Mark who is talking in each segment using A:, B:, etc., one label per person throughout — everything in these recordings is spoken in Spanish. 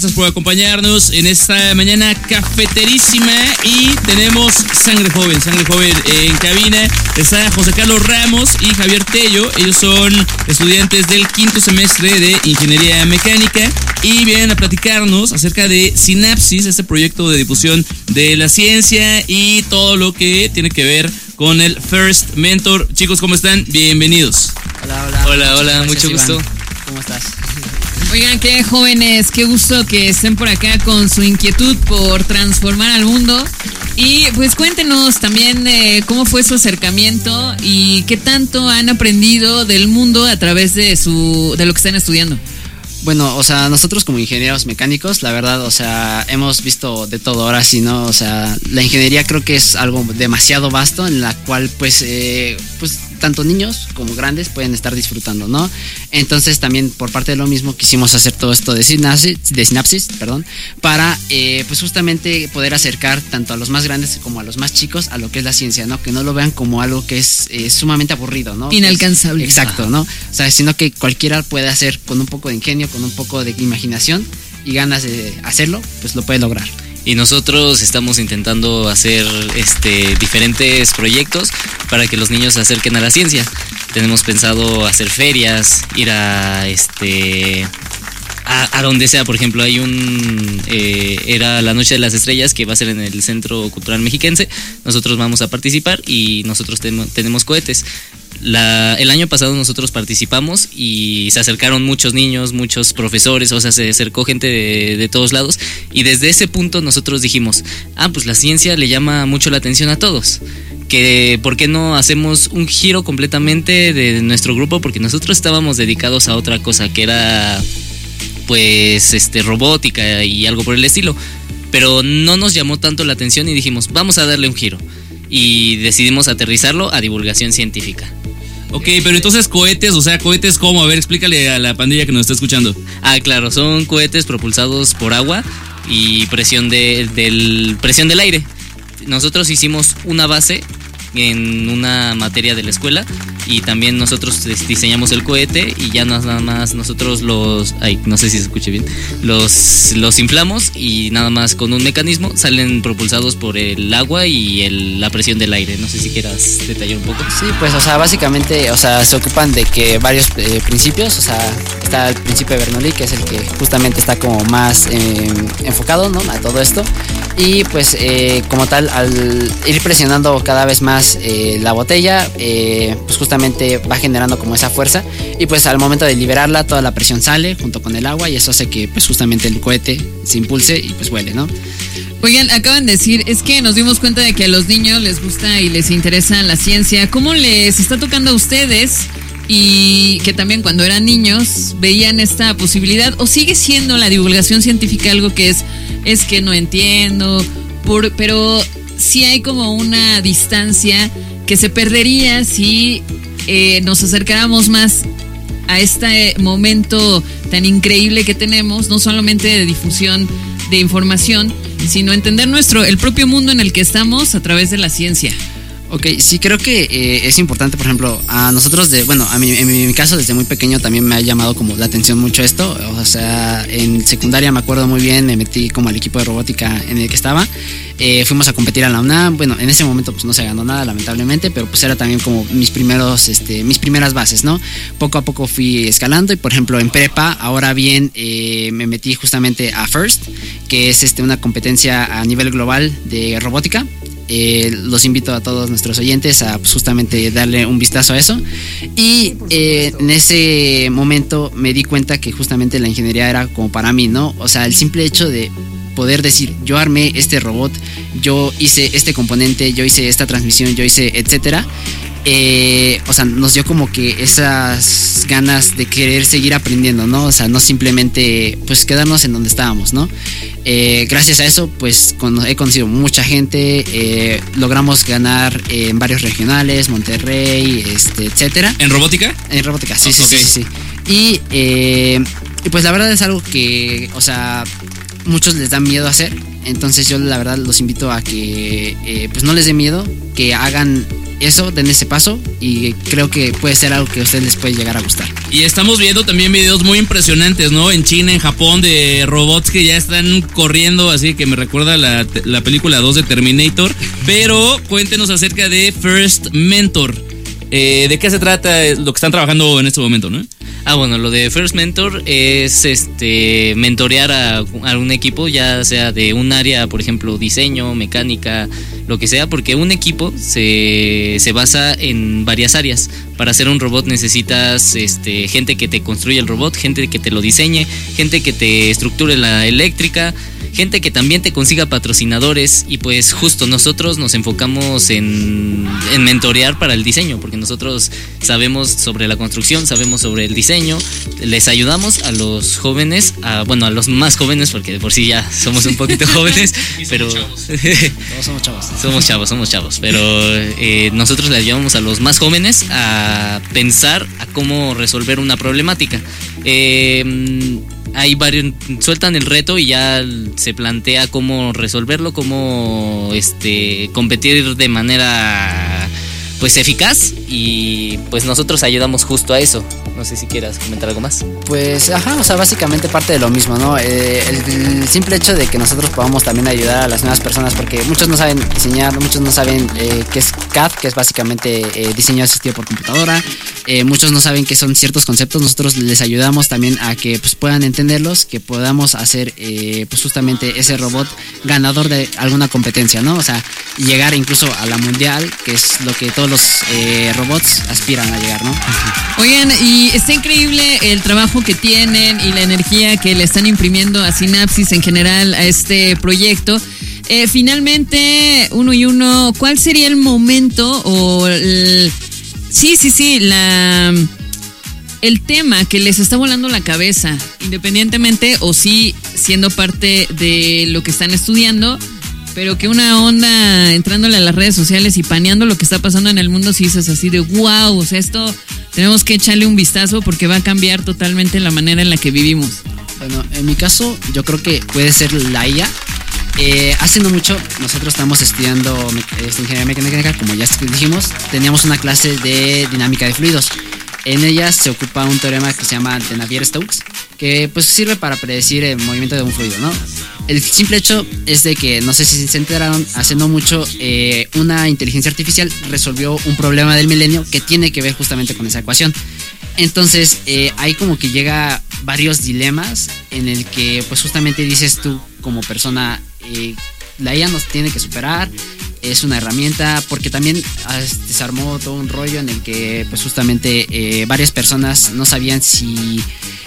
A: Gracias por acompañarnos en esta mañana cafeterísima y tenemos Sangre Joven en cabina. Está José Carlos Ramos y Javier Tello. Ellos son estudiantes del quinto semestre de Ingeniería Mecánica y vienen a platicarnos acerca de Sinapsis, este proyecto de difusión de la ciencia y todo lo que tiene que ver con el First Mentor. Chicos, ¿cómo están? Bienvenidos.
B: Hola, mucho gusto.
C: Iván. ¿Cómo estás?
D: Oigan, qué jóvenes, qué gusto que estén por acá con su inquietud por transformar al mundo. Y pues cuéntenos también cómo fue su acercamiento y qué tanto han aprendido del mundo a través de lo que están estudiando.
C: Bueno, o sea, nosotros como ingenieros mecánicos, la verdad, o sea, hemos visto de todo ahora sí, ¿no? O sea, la ingeniería creo que es algo demasiado vasto en la cual pues tanto niños como grandes pueden estar disfrutando, ¿no? Entonces también por parte de lo mismo quisimos hacer todo esto de Sinapsis, para pues justamente poder acercar tanto a los más grandes como a los más chicos a lo que es la ciencia, ¿no? Que no lo vean como algo que es sumamente aburrido, ¿no?
D: Inalcanzable.
C: Exacto, ¿no? O sea, sino que cualquiera puede hacer con un poco de ingenio, con un poco de imaginación y ganas de hacerlo, pues lo puede lograr.
B: Y nosotros estamos intentando hacer diferentes proyectos para que los niños se acerquen a la ciencia. Tenemos pensado hacer ferias, ir a donde sea. Por ejemplo, hay era la Noche de las Estrellas que va a ser en el Centro Cultural Mexiquense. Nosotros vamos a participar y nosotros tenemos cohetes. El año pasado nosotros participamos y se acercaron muchos niños, muchos profesores, o sea, se acercó gente de todos lados y desde ese punto nosotros dijimos, pues la ciencia le llama mucho la atención a todos, que ¿por qué no hacemos un giro completamente de nuestro grupo? Porque nosotros estábamos dedicados a otra cosa que era pues robótica y algo por el estilo, pero no nos llamó tanto la atención y dijimos, vamos a darle un giro y decidimos aterrizarlo a divulgación científica.
A: Ok, pero entonces cohetes, o sea, cohetes ¿cómo? A ver, explícale a la pandilla que nos está escuchando.
B: Claro, son cohetes propulsados por agua y presión del aire. Nosotros hicimos una base en una materia de la escuela y también nosotros diseñamos el cohete y ya nada más nosotros no sé si se escuche bien, los inflamos y nada más con un mecanismo salen propulsados por el agua y la presión del aire. No sé si quieras detallar un poco.
C: Sí, pues, o sea, básicamente, o sea, se ocupan de que varios principios, o sea, está el principio de Bernoulli, que es el que justamente está como más enfocado, ¿no? A todo esto. Y pues como tal, al ir presionando cada vez más la botella, pues justamente va generando como esa fuerza y pues al momento de liberarla toda la presión sale junto con el agua y eso hace que pues justamente el cohete se impulse y pues vuele, ¿no?
D: Oigan, acaban de decir, es que nos dimos cuenta de que a los niños les gusta y les interesa la ciencia. ¿Cómo les está tocando a ustedes? Y que también cuando eran niños veían esta posibilidad, o sigue siendo la divulgación científica algo que es que no entiendo, pero sí hay como una distancia que se perdería si nos acercáramos más a este momento tan increíble que tenemos, no solamente de difusión de información, sino entender el propio mundo en el que estamos a través de la ciencia.
C: Ok, sí, creo que es importante, por ejemplo, a nosotros en mi caso desde muy pequeño también me ha llamado como la atención mucho esto. O sea, en secundaria me acuerdo muy bien, me metí como al equipo de robótica en el que estaba. Fuimos a competir a la UNAM. Bueno, en ese momento pues no se ganó nada, lamentablemente, pero pues era también como mis primeras bases, ¿no? Poco a poco fui escalando y, por ejemplo, en prepa, ahora bien, me metí justamente a FIRST, que es una competencia a nivel global de robótica. Los invito a todos nuestros oyentes a pues, justamente darle un vistazo a eso y en ese momento me di cuenta que justamente la ingeniería era como para mí, ¿no? O sea, el simple hecho de poder decir, yo armé este robot, yo hice este componente, yo hice esta transmisión, yo hice etcétera. O sea, nos dio como que esas ganas de querer seguir aprendiendo, ¿no? O sea, no simplemente pues quedarnos en donde estábamos, ¿no? Gracias a eso pues he conocido mucha gente, logramos ganar en varios regionales, Monterrey, etcétera.
A: ¿En robótica?
C: En robótica, sí,
A: Okay.
C: sí. Y Y pues la verdad es algo que, o sea, muchos les da miedo hacer. Entonces yo la verdad los invito a que pues no les dé miedo, que hagan eso, den ese paso, y creo que puede ser algo que a ustedes les puede llegar a gustar.
A: Y estamos viendo también videos muy impresionantes, ¿no? En China, en Japón, de robots que ya están corriendo, así que me recuerda la película 2 de Terminator. Pero cuéntenos acerca de First Mentor. ¿De qué se trata lo que están trabajando en este momento, no?
B: Bueno, lo de First Mentor es mentorear a un equipo, ya sea de un área, por ejemplo, diseño, mecánica, lo que sea, porque un equipo se basa en varias áreas. Para hacer un robot necesitas gente que te construya el robot, gente que te lo diseñe, gente que te estructure la eléctrica, gente que también te consiga patrocinadores, y pues justo nosotros nos enfocamos en mentorear para el diseño, porque nosotros sabemos sobre la construcción, sabemos sobre el diseño, les ayudamos a los jóvenes, a los más jóvenes, porque de por sí ya somos un poquito jóvenes, pero
C: Todos somos chavos.
B: somos chavos, pero nosotros les ayudamos a los más jóvenes a pensar a cómo resolver una problemática. Hay varios, sueltan el reto y ya se plantea cómo resolverlo, cómo competir de manera pues eficaz, y pues nosotros ayudamos justo a eso. No sé si quieras comentar algo más.
C: Pues, o sea, básicamente parte de lo mismo, ¿no? El simple hecho de que nosotros podamos también ayudar a las nuevas personas, porque muchos no saben diseñar, muchos no saben qué es CAD, que es básicamente diseño asistido por computadora, muchos no saben qué son ciertos conceptos. Nosotros les ayudamos también a que pues puedan entenderlos, que podamos hacer pues justamente ese robot ganador de alguna competencia, ¿no? O sea, llegar incluso a la mundial, que es lo que todos los robots aspiran a llegar, ¿no?
D: Oigan, y está increíble el trabajo que tienen y la energía que le están imprimiendo a Synapsis en general a este proyecto. Finalmente, ¿cuál sería el momento o el tema que les está volando la cabeza, independientemente o sí siendo parte de lo que están estudiando, pero que una onda entrándole a las redes sociales y paneando lo que está pasando en el mundo, si dices así de wow, o sea, esto tenemos que echarle un vistazo porque va a cambiar totalmente la manera en la que vivimos?
C: Bueno, en mi caso yo creo que puede ser la IA. Hace no mucho nosotros estamos estudiando ingeniería mecánica, como ya dijimos. Teníamos una clase de dinámica de fluidos. En ella se ocupa un teorema que se llama de Navier-Stokes, que pues sirve para predecir el movimiento de un fluido, ¿no? El simple hecho es de que, no sé si se enteraron, hace no mucho una inteligencia artificial resolvió un problema del milenio que tiene que ver justamente con esa ecuación. Entonces ahí como que llega varios dilemas en el que pues justamente dices tú como persona, la IA nos tiene que superar, es una herramienta, porque también se armó todo un rollo en el que pues justamente varias personas no sabían si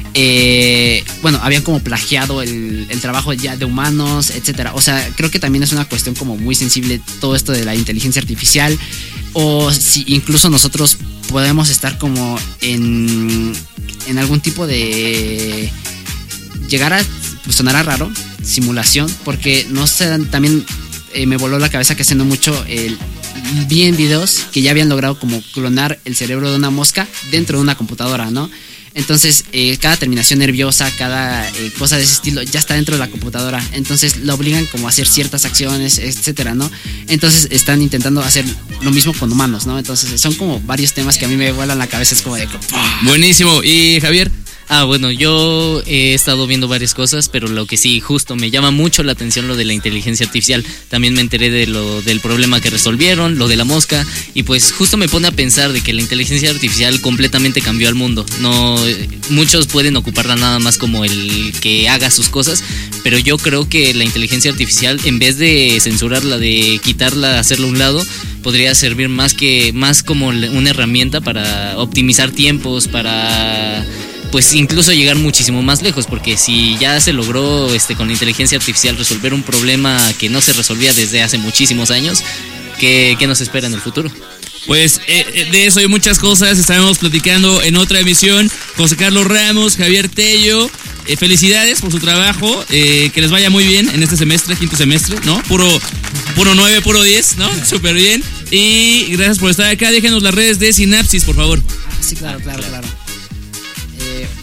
C: habían como plagiado el trabajo ya de humanos, etcétera. O sea, creo que también es una cuestión como muy sensible todo esto de la inteligencia artificial, o si incluso nosotros podemos estar como en algún tipo de llegar a, pues sonará raro, simulación, porque no sé, también me voló la cabeza que haciendo mucho vi en videos que ya habían logrado como clonar el cerebro de una mosca dentro de una computadora, ¿no? Entonces cada terminación nerviosa, cada cosa de ese estilo ya está dentro de la computadora, entonces lo obligan como a hacer ciertas acciones, etcétera, ¿no? Entonces están intentando hacer lo mismo con humanos, ¿no? Entonces son como varios temas que a mí me vuelan la cabeza, es como de
A: buenísimo. ¿Y Javier?
B: Bueno, yo he estado viendo varias cosas, pero lo que sí, justo me llama mucho la atención lo de la inteligencia artificial. También me enteré de del problema que resolvieron, lo de la mosca, y pues justo me pone a pensar de que la inteligencia artificial completamente cambió al mundo. No, muchos pueden ocuparla nada más como el que haga sus cosas, pero yo creo que la inteligencia artificial, en vez de censurarla, de quitarla, hacerla a un lado, podría servir más como una herramienta para optimizar tiempos, para pues incluso llegar muchísimo más lejos, porque si ya se logró con la inteligencia artificial resolver un problema que no se resolvía desde hace muchísimos años, ¿qué nos espera en el futuro?
A: Pues de eso y muchas cosas estaremos platicando en otra emisión. José Carlos Ramos, Javier Tello, felicidades por su trabajo, que les vaya muy bien en este semestre, quinto semestre, ¿no? Puro 9, puro 10, ¿no? Súper bien. Y gracias por estar acá. Déjenos las redes de Synapsis, por favor.
C: Sí, claro.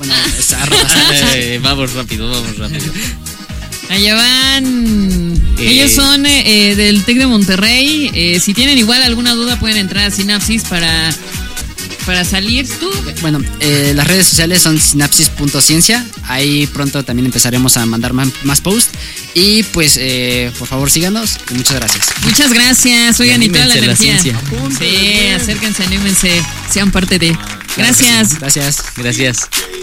C: Bueno, es @Sinapsis.
B: Vamos rápido.
D: Allá van. Ellos son del TEC de Monterrey. Si tienen igual alguna duda pueden entrar a Sinapsis para salir tú.
C: Bueno, las redes sociales son sinapsis.ciencia. Ahí pronto también empezaremos a mandar más posts. Y pues, por favor, síganos. Y muchas gracias.
D: Muchas gracias. Oigan, y toda la energía.
B: Ciencia.
D: Sí, acérquense, anímense, sean parte de. Gracias.
C: Gracias.
B: Gracias.